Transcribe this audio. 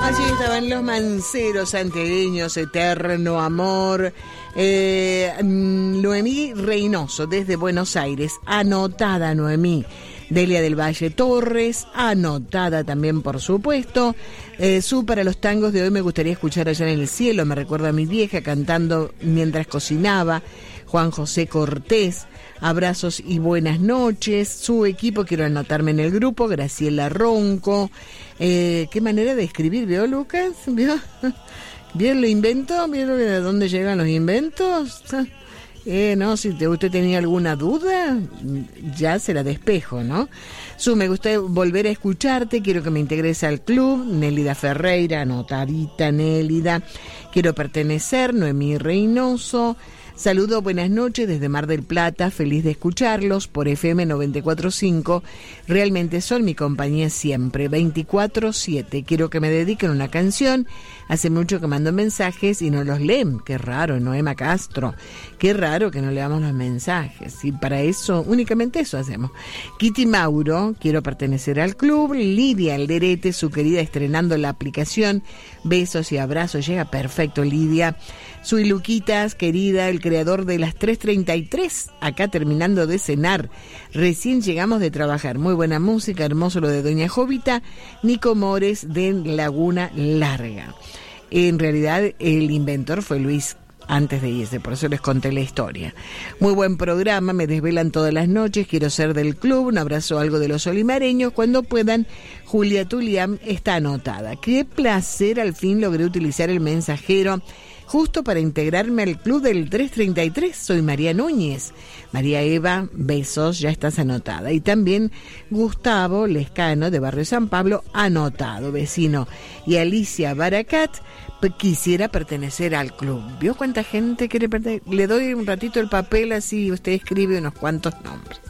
Allí estaban los manceros santiagueños, Eterno Amor. Noemí Reynoso, desde Buenos Aires, anotada Noemí. Delia del Valle Torres, anotada también, por supuesto. Para los tangos de hoy me gustaría escuchar Allá en el cielo, me recuerda a mi vieja cantando mientras cocinaba. Juan José Cortés, abrazos y buenas noches. Su equipo, quiero anotarme en el grupo. Graciela Ronco. Qué manera de escribir, ¿vio, Lucas? ¿Vio? ¿Vieron lo invento? ¿Vieron de dónde llegan los inventos? No, si usted tenía alguna duda, ya se la despejo, ¿no? Me gusta volver a escucharte, quiero que me integres al club. Nélida Ferreira, anotadita Nélida. Quiero pertenecer, Noemí Reynoso. Saludo, buenas noches desde Mar del Plata, feliz de escucharlos por FM 94.5. Realmente son mi compañía siempre, 24/7. Quiero que me dediquen una canción. Hace mucho que mando mensajes y no los leen. Qué raro, Noema Castro. Qué raro que no leamos los mensajes. Y para eso, únicamente eso hacemos. Kitty Mauro, quiero pertenecer al club. Lidia Alderete, su querida, estrenando la aplicación. Besos y abrazos. Llega perfecto, Lidia. Soy Luquitas, querida, el creador de las 3:33, acá terminando de cenar. Recién llegamos de trabajar. Muy buena música, hermoso lo de Doña Jovita. Nico Mores, de Laguna Larga. En realidad, el inventor fue Luis antes de irse, por eso les conté la historia. Muy buen programa, me desvelan todas las noches, quiero ser del club, un abrazo algo de los olimareños, cuando puedan. Julia Tuliam está anotada. Qué placer, al fin logré utilizar el mensajero justo para integrarme al club del 333. Soy María Núñez. María Eva, besos, ya estás anotada. Y también Gustavo Lescano, de Barrio San Pablo, anotado, vecino. Y Alicia Baracat, quisiera pertenecer al club. ¿Vio cuánta gente quiere pertenecer? Le doy un ratito el papel, así usted escribe unos cuantos nombres.